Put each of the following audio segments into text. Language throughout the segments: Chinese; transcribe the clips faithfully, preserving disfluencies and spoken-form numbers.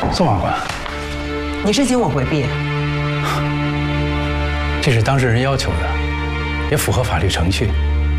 宋法官， 你申请我回避？ 这是当事人要求的，也符合法律程序。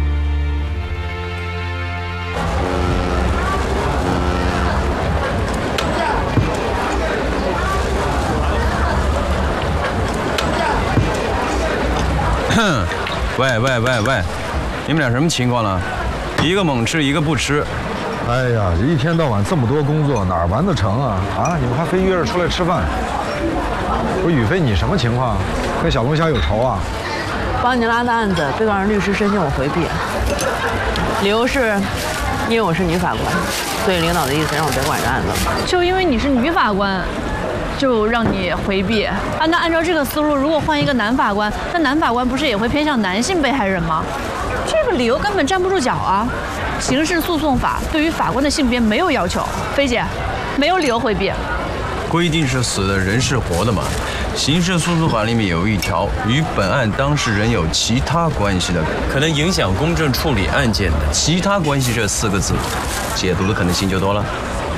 哼，喂喂喂喂，你们俩什么情况了？一个猛吃，一个不吃。 哎呀，这一天到晚这么多工作，哪儿完得成啊？啊，你们还非约着出来吃饭？不是宇飞，你什么情况？跟小龙虾有仇啊？ 帮你拉的案子，被告人律师申请我回避，理由是，因为我是女法官，所以领导的意思让我别管这案子。 就因为你是女法官，就让你回避啊？那按照这个思路，如果换一个男法官，那男法官不是也会偏向男性被害人吗？这个理由根本站不住脚啊！刑事诉讼法对于法官的性别没有要求，菲姐，没有理由回避。 规定是死的，人是活的嘛。刑事诉讼法里面有一条，与本案当事人有其他关系的，可能影响公正处理案件的其他关系这四个字，解读的可能性就多了。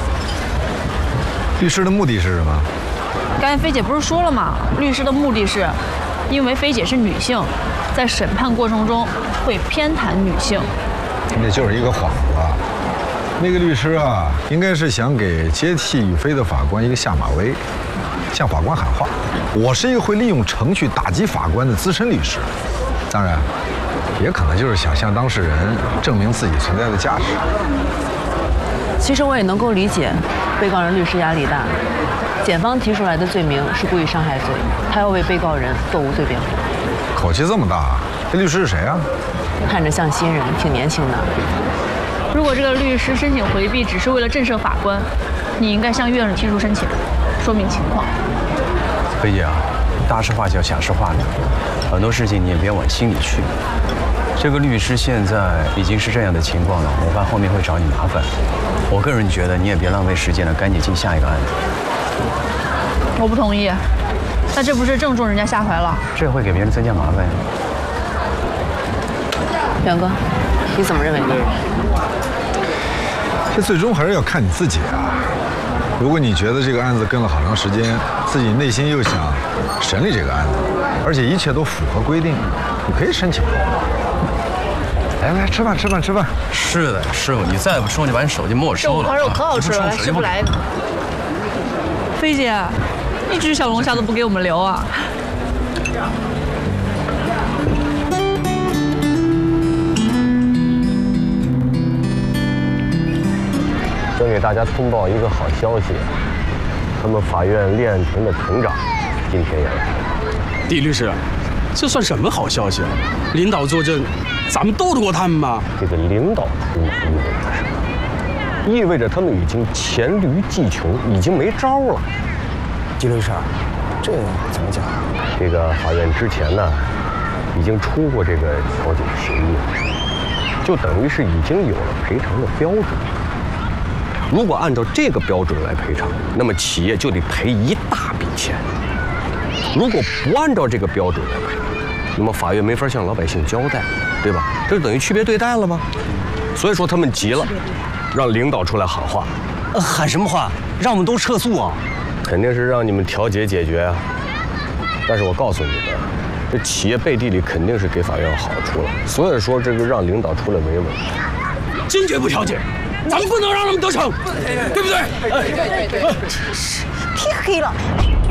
律师的目的是什么？ 刚才菲姐不是说了吗？律师的目的是，因为菲姐是女性，在审判过程中会偏袒女性。 那就是一个幌子。那个律师啊，应该是想给接替宇飞的法官一个下马威，向法官喊话：我是一个会利用程序打击法官的资深律师。当然，也可能就是想向当事人证明自己存在的价值。 其实我也能够理解，被告人律师压力大。检方提出来的罪名是故意伤害罪，他要为被告人做无罪辩护。 口气这么大，这律师是谁啊？ 看着像新人，挺年轻的。 如果这个律师申请回避只是为了震慑法官，你应该向院长提出申请，说明情况。 菲姐啊，大事化小，小事化了，很多事情你也别往心里去。这个律师现在已经是这样的情况了，我怕后面会找你麻烦。我个人觉得你也别浪费时间了，赶紧进下一个案子。 我不同意，那这不是正中人家下怀了？ 这会给别人增加麻烦呀。 远哥，你怎么认为呢？ 这最终还是要看你自己啊。如果你觉得这个案子跟了好长时间，自己内心又想审理这个案子，而且一切都符合规定，你可以申请。来来，吃饭吃饭吃饭。 是的，师傅，你再不说，就把你手机没收了。 这五花肉可好吃了，来，师傅来一个。菲姐，一只小龙虾都不给我们留啊！ 先给大家通报一个好消息，他们法院立案庭的庭长今天也来了。 狄律师，这算什么好消息啊？领导坐镇，咱们斗得过他们吗？ 这个领导出马意味着什么？意味着他们已经黔驴技穷，已经没招了。 狄律师，这怎么讲？ 这个法院之前呢，已经出过这个调解协议了，就等于是已经有了赔偿的标准。如果按照这个标准来赔偿，那么企业就得赔一大笔钱。如果不按照这个标准来赔，那么法院没法向老百姓交代，对吧？这就等于区别对待了吗？所以说他们急了，让领导出来喊话。 呃，喊什么话？让我们都撤诉啊！ 肯定是让你们调解解决啊。但是我告诉你们，这企业背地里肯定是给法院好处了。所以说这个让领导出来维稳， 坚决不调解。咱们不能让他们得逞，对不对？ 天黑了。